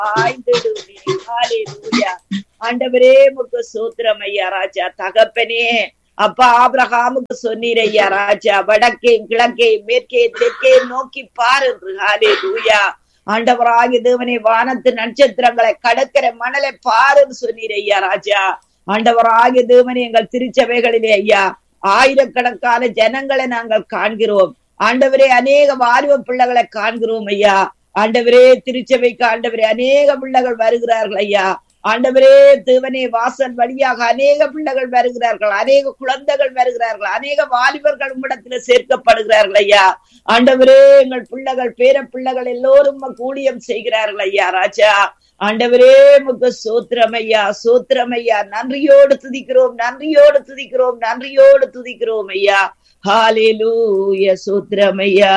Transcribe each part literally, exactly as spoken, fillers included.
ஆய்ந்திடுவீர். ஹல்லேலூயா. ஆண்டவரே உமக்கு ஸ்தோத்திரம் ஐயா ராஜா. தகப்பனே அப்பா ஆபிரகாமுக்கு சொன்னீர் ஐயா ராஜா, வடக்கே கிழக்கே மேற்கே தெற்கே நோக்கி பாரு என்று. ஹல்லேலூயா. ஆண்டவராகிய தேவனே வானத்து நட்சத்திரங்களை கடற்கரை மணலை பாருன்னு சொன்னீர் ஐயா ராஜா. ஆண்டவராகிய தேவனே எங்கள் திருச்சபைகளிலே ஐயா ஆயிரக்கணக்கான ஜனங்களை நாங்கள் காண்கிறோம். ஆண்டவரே அநேக வாலிப பிள்ளைகளை காண்கிறோம் ஐயா. ஆண்டவரே திருச்சபைக்கு ஆண்டவரே அநேக பிள்ளைகள் வருகிறார்கள் ஐயா. ஆண்டவரே தேவனே வாசல் வழியாக அநேக பிள்ளைகள் வருகிறார்கள், அநேக குழந்தைகள் வருகிறார்கள், அநேக வாலிபர்கள் உம்மிடத்துல சேர்க்கப்படுகிறார்கள் ஐயா. ஆண்டவரே எங்கள் பிள்ளைகள் பேர பிள்ளைகள் எல்லோரும் ஊழியம் செய்கிறார்கள் ஐயா ராஜா. ஆண்டவரே உமக்கு ஸ்தோத்திரம் ஐயா, ஸ்தோத்திரம் ஐயா. நன்றியோடு துதிக்கிறோம், நன்றியோடு துதிக்கிறோம், நன்றியோடு துதிக்கிறோம் ஐயா. ஹல்லேலூயா. ஸ்தோத்திரம் ஐயா.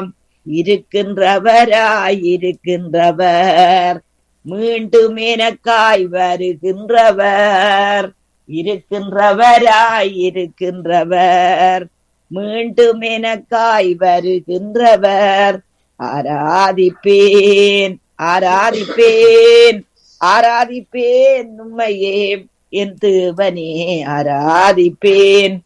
இருக்கின்றவராய் இருக்கின்றவர், மீண்டும் எனக்காய் வருகின்றவர். இருக்கின்றவராய் இருக்கின்றவர், மீண்டும் எனக்காய் வருகின்றவர். ஆராதிப்பேன் ஆராதிப்பேன் ஆராதிப்பேன் உம்மையே என் தேவனே. ஆராதிப்பேன்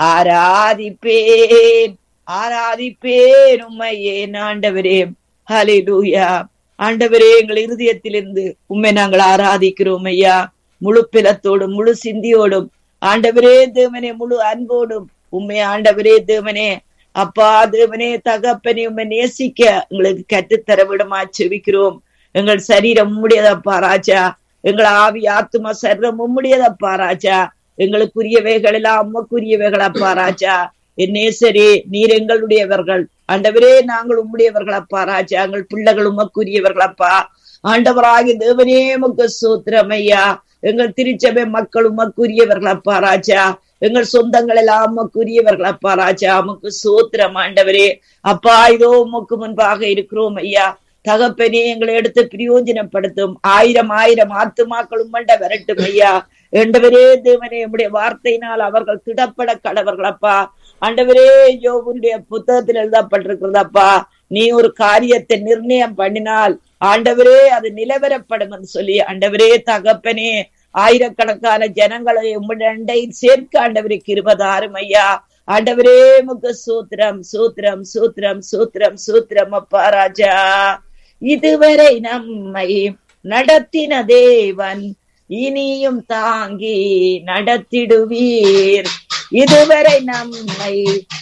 ஆராதிப்பேன் ஆராதிப்பேன் உம்மையே ஆண்டவரே. ஹல்லேலூயா. ஆண்டவரே எங்கள் இருதயத்திலிருந்து உம்மை நாங்கள் ஆராதிக்கிறோம் ஐயா. முழு பிலத்தோடும் முழு சிந்தியோடும் ஆண்டவரே தேவனே, முழு அன்போடும் உம்மை ஆண்டவரே தேவனே அப்பா தேவனே தகப்பனே உம்மை நேசிக்க எங்களுக்கு கற்றுத்தர விடமா செவிக்கிறோம். எங்கள் சரீரம் உம்முடையதப்பா ராஜா, எங்கள் ஆவி ஆத்துமா சரீரம் உம்முடையதப்பா ராஜா. எங்களுக்குரியவைகள் எல்லாம் உமக்குரியவைகள் அப்பா ராஜா. என் நேசரே நீர் எங்களுடையவர்கள் ஆண்டவரே, நாங்கள் உம்முடையவர்கள் அப்பா ராஜா. எங்கள் பிள்ளைகள் உமக்குரியவர்கள் அப்பா. ஆண்டவராகிய தேவனே உமக்கு ஸ்தோத்திரம் ஐயா. எங்கள் திருச்சபை மக்கள் உமக்குரியவர்கள் அப்பா ராஜா. எங்கள் சொந்தங்கள் எல்லாம் உமக்குரியவர்கள் அப்பா ராஜா. உமக்கு ஸ்தோத்திரம் ஆண்டவரே. அப்பா இதோ உமக்கு முன்பாக இருக்கிறோம் ஐயா. தகப்பனே எங்களை எடுத்து பிரயோஜனப்படுத்தும். ஆயிரம் ஆயிரம் ஆத்துமாக்கள் உம்மண்ட வரட்டும் ஐயா. ஆண்டவரே தேவனே உம்முடைய வார்த்தையினால் அவர்கள் திடப்பட கடவர்கள் அப்பா. ஆண்டவரே யோபுடைய புத்தகத்தில் எழுதப்பட்டிருக்கிறதப்பா, நீ ஒரு காரியத்தை நிர்ணயம் பண்ணினால் ஆண்டவரே அது நிலவரப்படும் என்று சொல்லி ஆண்டவரே தகப்பனே ஆயிரக்கணக்கான ஜனங்களை உம்முடைய சேர்க்க ஆண்டவரே கிருபதாரும் ஐயா. ஆண்டவரே உமக்கு சூத்திரம் சூத்திரம் சூத்திரம் சூத்திரம் சூத்திரம் அப்பா ராஜா. இதுவரை நம்மை நடத்தின தேவன் இனியும் தாங்கி நடத்திடுவீர். இதுவரை நம்மை